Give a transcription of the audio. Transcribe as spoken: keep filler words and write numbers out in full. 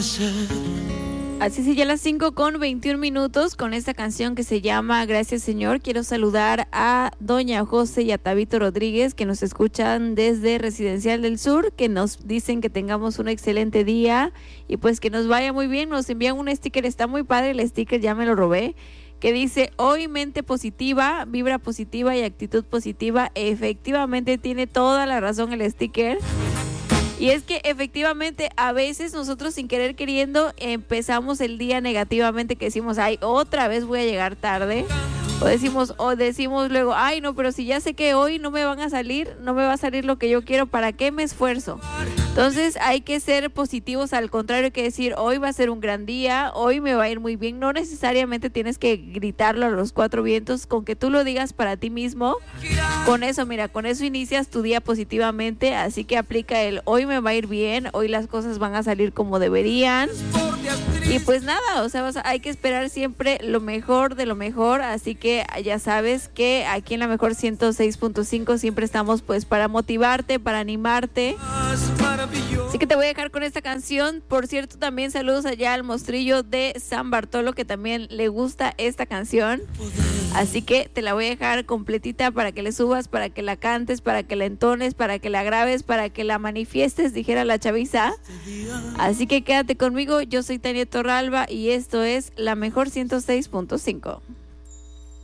Así es, ya las cinco con veintiún minutos con esta canción que se llama Gracias Señor. Quiero saludar a Doña José y a Tabito Rodríguez que nos escuchan desde Residencial del Sur, que nos dicen que tengamos un excelente día y pues que nos vaya muy bien. Nos envían un sticker, está muy padre el sticker, ya me lo robé, que dice hoy mente positiva, vibra positiva y actitud positiva. Efectivamente tiene toda la razón el sticker. Y es que efectivamente a veces nosotros sin querer queriendo empezamos el día negativamente, que decimos, ay, otra vez voy a llegar tarde. O decimos, o decimos luego, ay, no, pero si ya sé que hoy no me van a salir, no me va a salir lo que yo quiero, ¿para qué me esfuerzo? Entonces hay que ser positivos, al contrario, hay que decir, hoy va a ser un gran día, hoy me va a ir muy bien. No necesariamente tienes que gritarlo a los cuatro vientos, con que tú lo digas para ti mismo. Con eso, mira, con eso inicias tu día positivamente, así que aplica el hoy me va a ir bien, hoy las cosas van a salir como deberían. Y pues nada, o sea, o sea, hay que esperar siempre lo mejor de lo mejor, así que ya sabes que aquí en la Mejor ciento seis punto cinco siempre estamos pues para motivarte, para animarte. Así que te voy a dejar con esta canción. Por cierto, también saludos allá al mostrillo de San Bartolo, que también le gusta esta canción. Así que te la voy a dejar completita para que le subas, para que la cantes, para que la entones, para que la grabes, para que la manifiestes, dijera la chaviza. Así que quédate conmigo, yo soy Tania Torralba y esto es La Mejor ciento seis punto cinco.